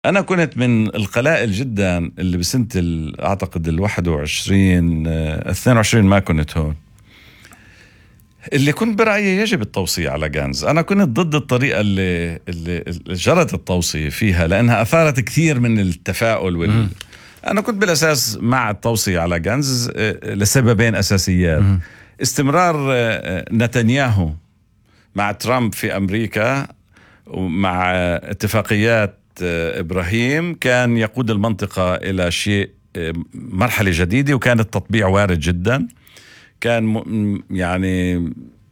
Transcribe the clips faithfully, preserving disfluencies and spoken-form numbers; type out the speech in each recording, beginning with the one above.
أنا كنت من القلائل جدا اللي بسنة أعتقد الواحد وعشرين اثنين وعشرين ما كنت هون، اللي كنت برأيي يجب التوصية على غانز. أنا كنت ضد الطريقة اللي, اللي جرت التوصية فيها، لأنها أثارت كثير من التفاؤل وال... أنا كنت بالأساس مع التوصية على غانز لسببين أساسيات. استمرار نتنياهو مع ترامب في أمريكا ومع اتفاقيات إبراهيم كان يقود المنطقة إلى شيء مرحلة جديدة، وكان التطبيع وارد جدا. كان يعني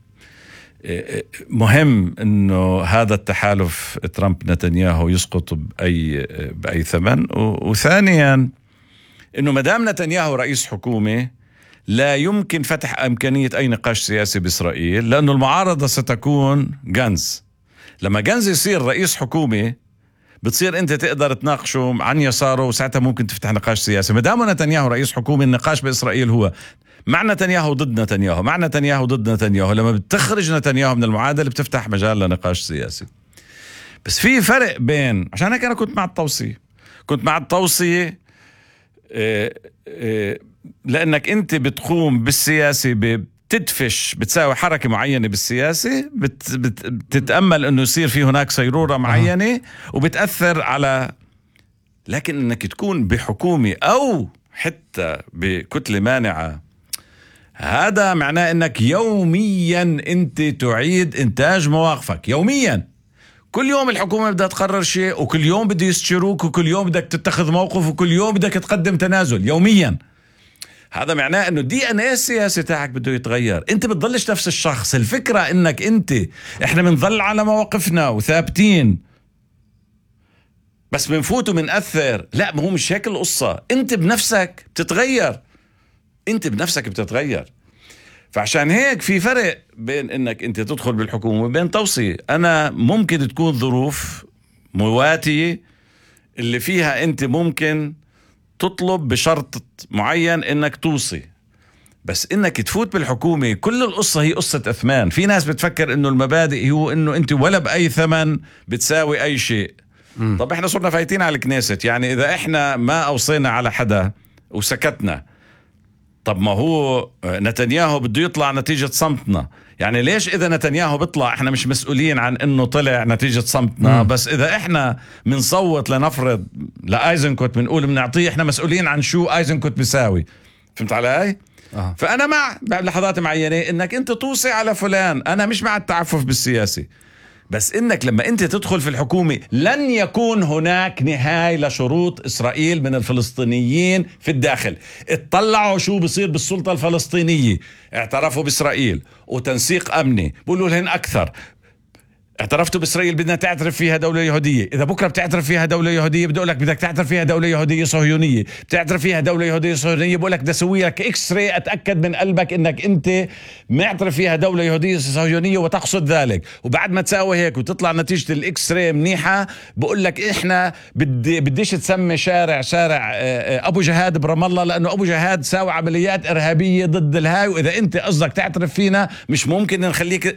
مهم إنه هذا التحالف ترامب نتنياهو يسقط بأي بأي ثمن. وثانيا إنه مدام نتنياهو رئيس حكومة لا يمكن فتح إمكانية أي نقاش سياسي بإسرائيل، لأنه المعارضة ستكون غانز. لما غانز يصير رئيس حكومة بتصير أنت تقدر تناقشه عن يساره، وساعتها ممكن تفتح نقاش سياسي. مدام نتنياهو رئيس حكومة النقاش بإسرائيل هو مع نتنياهو ضد نتنياهو، مع نتنياهو ضد نتنياهو. لما بتخرج نتنياهو من المعادلة بتفتح مجال لنقاش سياسي. بس في فرق بين، عشان هيك أنا كنت مع التوصية كنت مع التوصية إيه إيه لأنك أنت بتقوم بالسياسي، بتدفش بتساوي حركة معينة بالسياسة، بت بت بتتأمل أنه يصير في هناك صيرورة معينة وبتأثر على. لكن أنك تكون بحكومة أو حتى بكتلة مانعة، هذا معناه أنك يوميا أنت تعيد إنتاج مواقفك يوميا. كل يوم الحكومة بدها تقرر شيء، وكل يوم بده يستشيروك، وكل يوم بدك تتخذ موقف، وكل يوم بدك تقدم تنازل يوميا. هذا معناه انه الدي ان ايه السياسي تاعك بده يتغير. انت بتضلش نفس الشخص. الفكرة انك انت احنا بنظل على مواقفنا وثابتين، بس بنفوت وبنأثر. لا، ما هو مش هيك القصة. انت بنفسك بتتغير، انت بنفسك بتتغير. فعشان هيك في فرق بين انك انت تدخل بالحكومة وبين توصية. انا ممكن تكون ظروف مواتية اللي فيها انت ممكن تطلب بشرط معين انك توصي، بس انك تفوت بالحكومة كل القصة هي قصة اثمان. في ناس بتفكر انه المبادئ هو انه انت ولا بأي ثمن بتساوي اي شيء. م. طب احنا صرنا فايتين على الكنيست، يعني اذا احنا ما اوصينا على حدا وسكتنا، طب ما هو نتنياهو بده يطلع نتيجة صمتنا. يعني ليش إذا نتنياهو بيطلع إحنا مش مسؤولين عن إنه طلع نتيجة صمتنا؟ مم. بس إذا إحنا منصوت لنفرض لآيزنكوت بنقول بنعطيه، إحنا مسؤولين عن شو آيزنكوت بيساوي. فهمت علي؟ أه. فأنا مع بلحظات معينة إنك أنت توصي على فلان. أنا مش مع التعفف بالسياسي، بس إنك لما أنت تدخل في الحكومة لن يكون هناك نهاية لشروط إسرائيل من الفلسطينيين في الداخل. اطلعوا شو بصير بالسلطة الفلسطينية. اعترفوا بإسرائيل وتنسيق أمني، بقولوا لهن أكثر. اعترفتوا بإسرائيل، بدنا تعترف فيها دولة يهودية. إذا بكرة بتعترف فيها دولة يهودية بدي أقولك بدك تعترف فيها دولة يهودية صهيونية. بتعترف فيها دولة يهودية صهيونية بقولك بدي أسوي لك إكس راي أتأكد من قلبك إنك أنت معترف فيها دولة يهودية صهيونية وتقصد ذلك. وبعد ما تساوي هيك وتطلع نتيجة الإكس راي منيحة، بقولك إحنا بدي بديش تسمي شارع شارع أبو جهاد برام الله، لأنه أبو جهاد ساوي عمليات إرهابية ضد الهاي، وإذا أنت قصدك تعترف فينا مش ممكن نخليك.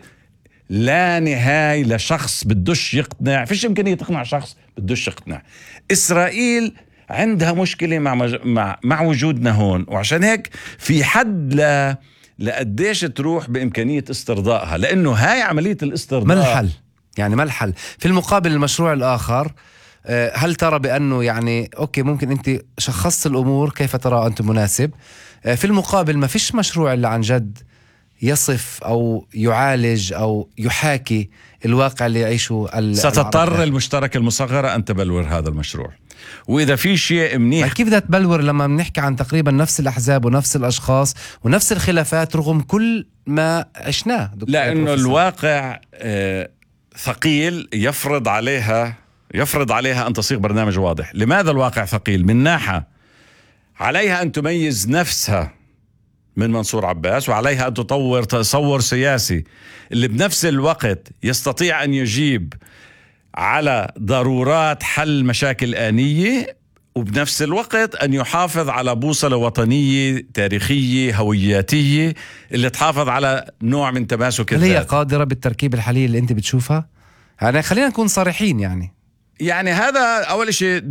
لا نهاية لشخص بدوش يقتنع. فيش إمكانية تقنع شخص بدوش يقتنع. إسرائيل عندها مشكلة مع مج... مع مع وجودنا هون، وعشان هيك في حد ل لقديش تروح بإمكانية استرضائها، لأنه هاي عملية الاسترضاء. ما الحل؟ يعني ما الحل في المقابل المشروع الآخر؟ هل ترى بأنه يعني أوكي ممكن أنت شخصت الأمور كيف ترى أنت مناسب، في المقابل ما فيش مشروع اللي عن جد يصف أو يعالج أو يحاكي الواقع اللي يعيشه ال ستضطر المشترك المصغرة أن تبلور هذا المشروع. وإذا في شيء منيح، كيف بدها تبلور لما بنحكي عن تقريبا نفس الأحزاب ونفس الأشخاص ونفس الخلافات رغم كل ما عشناه؟ لأنه الواقع آه ثقيل يفرض عليها يفرض عليها أن تصيغ برنامج واضح. لماذا الواقع ثقيل؟ من ناحية عليها أن تميز نفسها من منصور عباس، وعليها أن تطور تصور سياسي اللي بنفس الوقت يستطيع أن يجيب على ضرورات حل مشاكل آنية، وبنفس الوقت أن يحافظ على بوصلة وطنية تاريخية هوياتية اللي تحافظ على نوع من تماسك الذات. هل هي قادرة بالتركيب الحالي اللي أنت بتشوفها؟ يعني خلينا نكون صريحين. يعني يعني هذا اول شيء